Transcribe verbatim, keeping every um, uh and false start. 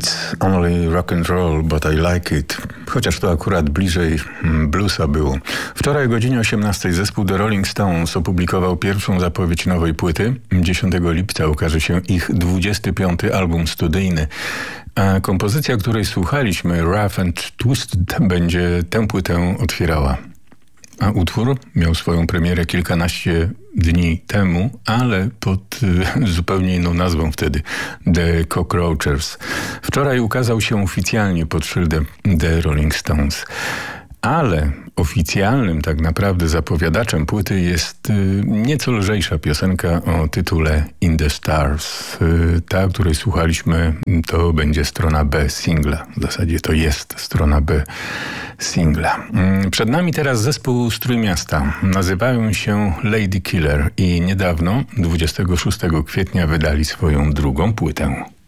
It's only rock and roll, but I like it. Chociaż to akurat bliżej bluesa było. Wczoraj o godzinie osiemnastej zespół The Rolling Stones opublikował pierwszą zapowiedź nowej płyty. dziesiątego lipca ukaże się ich dwudziesty piąty album studyjny. A kompozycja, której słuchaliśmy, Rough and Twisted, będzie tę płytę otwierała. A utwór miał swoją premierę kilkanaście dni temu, ale pod y, zupełnie inną nazwą wtedy. The Cockroachers. Wczoraj ukazał się oficjalnie pod szyldem The Rolling Stones. Ale oficjalnym tak naprawdę zapowiadaczem płyty jest y, nieco lżejsza piosenka o tytule In the Stars. Y, ta, której słuchaliśmy, to będzie strona B singla. W zasadzie to jest strona B singla. Y, przed nami teraz zespół z Trójmiasta. Nazywają się Lady Killer i niedawno, dwudziestego szóstego kwietnia, wydali swoją drugą płytę.